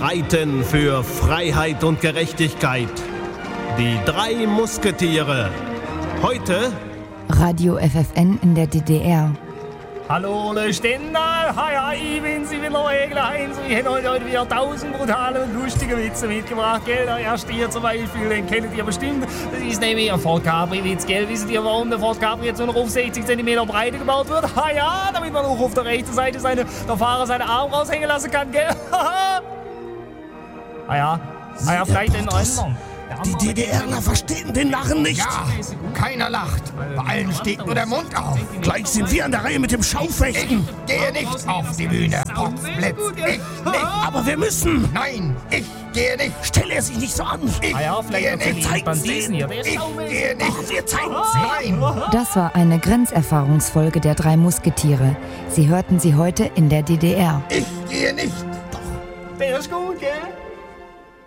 streiten für Freiheit und Gerechtigkeit. Die 3 Musketiere. Heute Radio FFN in der DDR. Hallo, Ole Stendal. Hi, ich bin's, ich bin der Regler Heinz. Ich hätte heute wieder 1000 brutale und lustige Witze mitgebracht, gell? Der erste hier zum Beispiel, den kennt ihr bestimmt. Das ist nämlich ein Ford Capri-Witz, gell? Wisst ihr, warum der Ford Capri jetzt nur noch auf 60 cm Breite gebaut wird? Ja, damit man auch auf der rechten Seite der Fahrer seinen Arm raushängen lassen kann, gell? ja, vielleicht den anderen. Die DDRler verstehen den Narren nicht. Ja, keiner lacht. Bei allen steht nur der Mund auf. Gleich sind wir an der Reihe mit dem Schaufechten. Ich gehe nicht auf die Bühne. Potzblitz, ich nicht. Aber wir müssen. Nein, ich gehe nicht. Stelle er sich nicht so an. Ich gehe nicht. Wir zeigen hier. Ich gehe nicht. Doch, wir zeigen Nein. Das war eine Grenzerfahrungsfolge der 3 Musketiere. Sie hörten sie heute in der DDR. Ich gehe nicht. Der ist gut, gell?